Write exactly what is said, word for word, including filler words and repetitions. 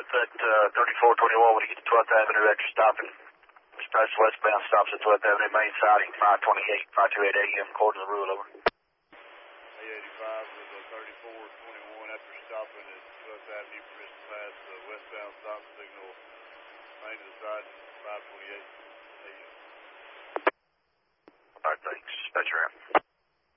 at uh, thirty-four twenty-one when you get to twelfth Avenue after stopping. Express westbound stops at twelfth Avenue, main siding, five twenty-eight, five twenty-eight A M, according to the rule, over. A eighty-five with a thirty-four twenty-one after stopping at twelfth Avenue, permission to pass the westbound stop signal, main to the side, five twenty-eight A M. All right, thanks. Dispatcher out.